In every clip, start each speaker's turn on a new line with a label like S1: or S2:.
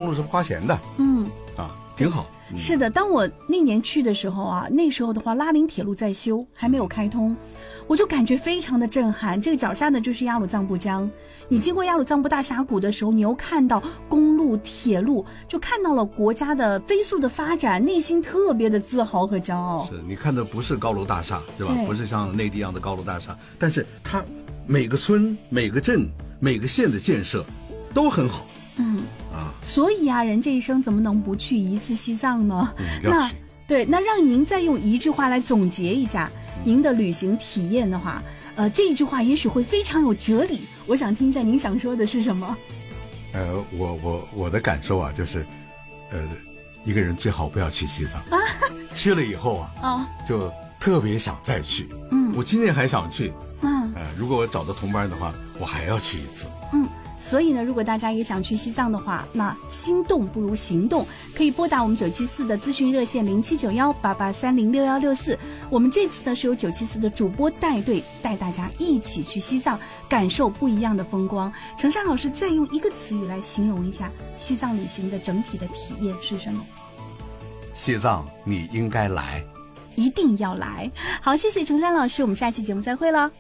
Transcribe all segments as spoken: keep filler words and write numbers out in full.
S1: 路是不花钱的。
S2: 嗯，
S1: 啊，挺好。嗯、
S2: 是的，当我那年去的时候啊，那时候的话，拉林铁路在修，还没有开通。我就感觉非常的震撼，这个脚下呢就是鸭绿藏布江，你经过鸭绿藏布大峡谷的时候，你又看到公路、铁路，就看到了国家的飞速的发展，内心特别的自豪和骄傲。
S1: 是你看的不是高楼大厦，是吧？不是像内地一样的高楼大厦，但是它每个村、每个镇、每个县的建设都很好。
S2: 嗯啊，所以啊，人这一生怎么能不去一次西藏呢？
S1: 嗯，要去。
S2: 对，那让您再用一句话来总结一下您的旅行体验的话，呃，这一句话也许会非常有哲理。我想听一下您想说的是什么？
S1: 呃，我我我的感受啊，就是，呃，一个人最好不要去西藏，啊、去了以后啊，啊，就特别想再去。嗯，我今年还想去。嗯，呃，如果我找到同伴的话，我还要去一次。
S2: 嗯。所以呢，如果大家也想去西藏的话，那心动不如行动，可以拨打我们九七四的咨询热线零七九幺八八三零六幺六四。我们这次呢是由九七四的主播带队，带大家一起去西藏，感受不一样的风光。程山老师再用一个词语来形容一下西藏旅行的整体的体验是什么？
S1: 西藏你应该来，
S2: 一定要来。好，谢谢程山老师，我们下期节目再会了。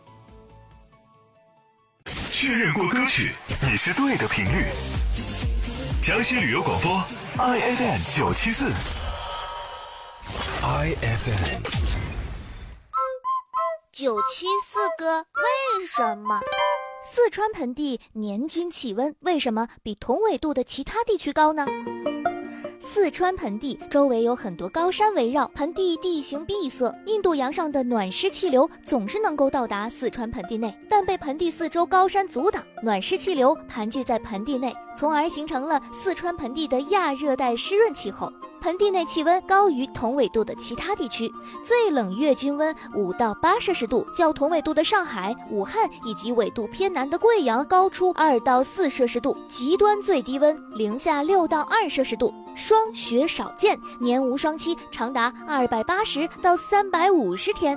S3: 确认过歌曲，你是对的频率。江西旅游广播 I F M 九七四 ，I F M
S4: 九七四哥，为什么？四川盆地年均气温为什么比同纬度的其他地区高呢？四川盆地周围有很多高山围绕，盆地地形闭塞，印度洋上的暖湿气流总是能够到达四川盆地内，但被盆地四周高山阻挡，暖湿气流盘踞在盆地内，从而形成了四川盆地的亚热带湿润气候。盆地内气温高于同纬度的其他地区，最冷月均温五到八摄氏度，较同纬度的上海、武汉以及纬度偏南的贵阳高出二到四摄氏度，极端最低温零下六到二摄氏度。霜雪少见，年无霜期长达二百八十到三百五十天。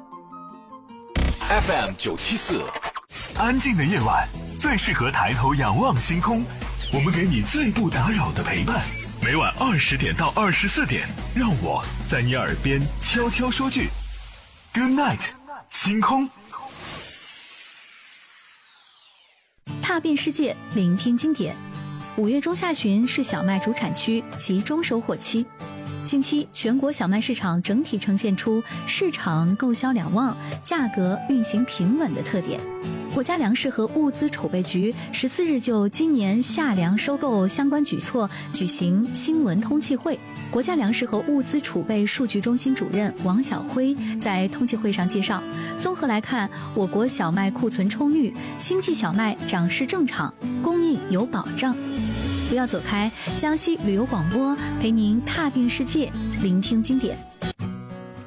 S3: F M 九七四，安静的夜晚最适合抬头仰望星空，我们给你最不打扰的陪伴。每晚二十点到二十四点，让我在你耳边悄悄说句 Good night， 星空。
S5: 踏遍世界，聆听经典。五月中下旬是小麦主产区集中收获期，近期全国小麦市场整体呈现出市场购销两旺、价格运行平稳的特点。国家粮食和物资储备局十四日就今年夏粮收购相关举措举行新闻通气会。国家粮食和物资储备数据中心主任王晓辉在通气会上介绍，综合来看，我国小麦库存充裕，新季小麦涨势正常，供应有保障。不要走开，江西旅游广播陪您踏遍世界，聆听经典。